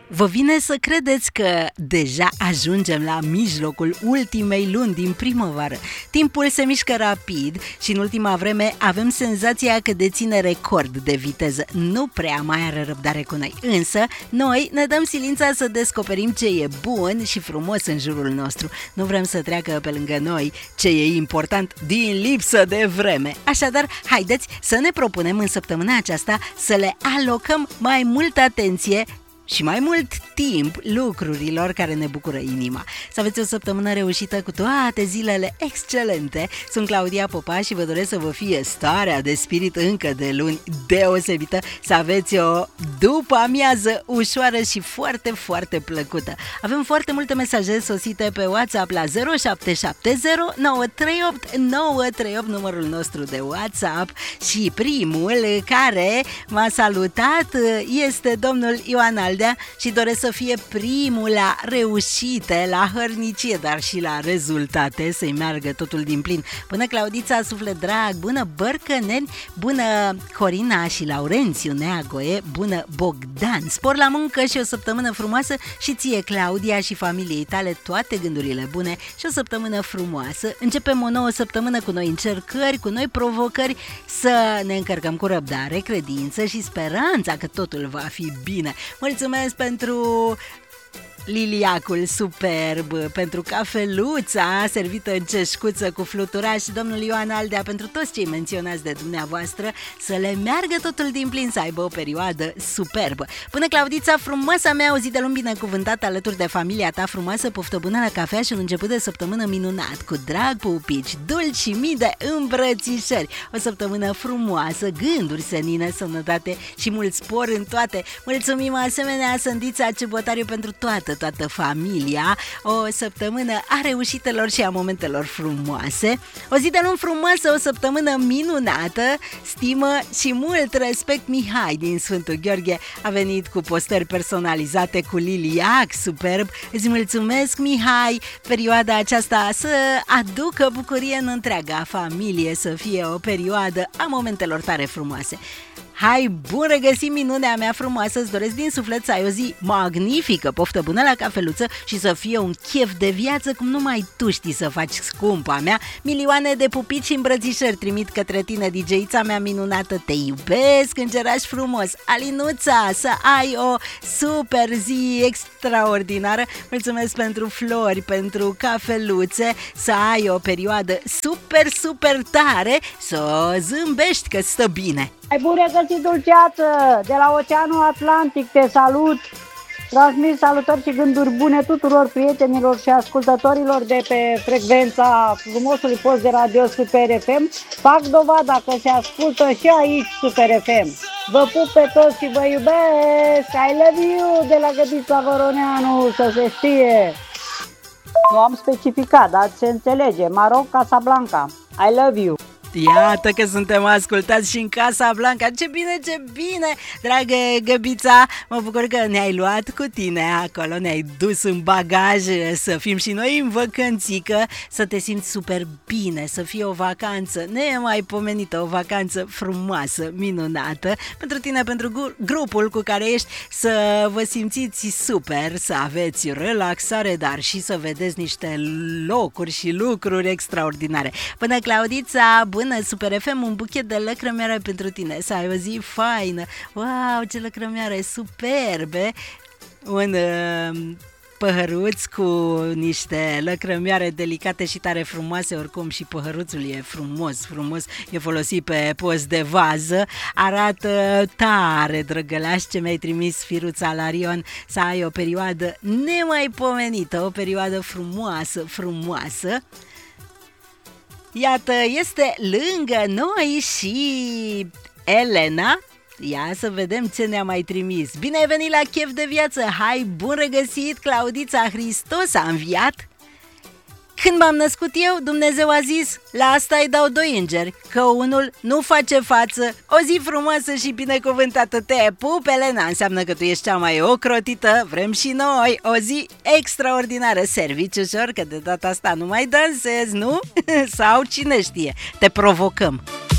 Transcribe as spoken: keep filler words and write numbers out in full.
Vă vine să credeți că deja ajungem la mijlocul ultimei luni din primăvară. Timpul se mișcă rapid și în ultima vreme avem senzația că deține record de viteză. Nu prea mai are răbdare cu noi, însă noi ne dăm silința să descoperim ce e bun și frumos în jurul nostru. Nu vrem să treacă pe lângă noi ce e important din lipsă de vreme. Așadar, haideți să ne propunem în săptămâna aceasta să le alocăm mai multă atenție și mai mult timp lucrurilor care ne bucură inima. Să aveți o săptămână reușită cu toate zilele excelente. Sunt Claudia Popa și vă doresc să vă fie starea de spirit încă de luni deosebită, să aveți o după amiază ușoară și foarte, foarte plăcută. Avem foarte multe mesaje sosite pe WhatsApp la zero șapte șapte zero nouă trei opt nouă trei opt, numărul nostru de WhatsApp, și primul care m-a salutat este domnul Ioan Aldea și doresc să fie primul la reușite, la hărnicie, dar și la rezultate, să-i meargă totul din plin. Bună Claudița, suflet drag, bună Bărcăneni, bună Corina și Laurențiu Neagoe, bună Bogdan, spor la muncă și o săptămână frumoasă și ție, Claudia, și familiei tale toate gândurile bune și o săptămână frumoasă. Începem o nouă săptămână cu noi încercări, cu noi provocări, să ne încărcăm cu răbdare, credință și speranța că totul va fi bine. Mulțumesc pentru liliacul superb, pentru cafeluța servită în ceșcuță cu fluturaș, domnul Ioan Aldea, pentru toți cei menționați de dumneavoastră, să le meargă totul din plin, să aibă o perioadă superbă. Până Claudița, frumoasa mea, o zi de luni binecuvântată alături de familia ta frumoasă, poftă bună la cafea și un început de săptămână minunat, cu drag, pupici, dulci și mii de îmbrățișări. O săptămână frumoasă, gânduri senine, sănătate și mult spor în toate. Mulțumim asemenea Sândița Ciubotariu pentru toată toată familia, o săptămână a reușitelor și a momentelor frumoase, o zi de luni frumoasă, o săptămână minunată, stimă și mult respect. Mihai din Sfântul Gheorghe a venit cu postări personalizate cu liliac superb. Îți mulțumesc, Mihai, perioada aceasta să aducă bucurie în întreaga familie, să fie o perioadă a momentelor tare frumoase. Hai, bun regăsit, minunea mea frumoasă, îți doresc din suflet să ai o zi magnifică, poftă bună la cafeluță și să fie un chef de viață cum numai tu știi să faci, scumpa mea. Milioane de pupici și îmbrățișări trimit către tine, D J-ița mea minunată, te iubesc, îngeraș frumos. Alinuța, să ai o super zi extraordinară, mulțumesc pentru flori, pentru cafeluțe, să ai o perioadă super, super tare, să zâmbești că stă bine. Ai bun regăsit, dulceață! De la Oceanul Atlantic te salut! Transmit salutări și gânduri bune tuturor prietenilor și ascultătorilor de pe frecvența frumosului post de radio Super F M. Fac dovada că se ascultă și aici Super F M. Vă pup pe toți și vă iubesc! I love you! De la Găbița Voroneanu, să se știe! Nu am specificat, dar se înțelege. Maroc, Casablanca. I love you! Iată că suntem ascultați și în Casablanca. Ce bine, ce bine, dragă Găbița. Mă bucur că ne-ai luat cu tine acolo, ne-ai dus în bagaj să fim și noi în văcănțică, să te simți super bine, să fie o vacanță nemaipomenită, o vacanță frumoasă, minunată. Pentru tine, pentru grupul cu care ești, să vă simțiți super, să aveți relaxare, dar și să vedeți niște locuri și lucruri extraordinare. Până Claudița, bună Super F M, un buchet de lăcrămioare pentru tine, să ai o zi faină. Wow, ce lăcrămioare superbe! Un uh, păhăruț cu niște lăcrămioare delicate și tare frumoase, oricum și păhăruțul e frumos, frumos, e folosit pe post de vază, arată tare drăgălaș ce mi-ai trimis, Firuța Larion, să ai o perioadă nemaipomenită, o perioadă frumoasă, frumoasă. Iată, este lângă noi și Elena. Ia să vedem ce ne-a mai trimis. Bine ai venit la Chef de Viață. Hai, bun regăsit, Claudița, Hristos a înviat. Când m-am născut eu, Dumnezeu a zis, la asta îi dau doi îngeri, că unul nu face față. O zi frumoasă și binecuvântată, te pup, Elena, înseamnă că tu ești cea mai ocrotită, vrem și noi o zi extraordinară. Servici ușor, că de data asta nu mai dansezi, nu? Sau cine știe, te provocăm.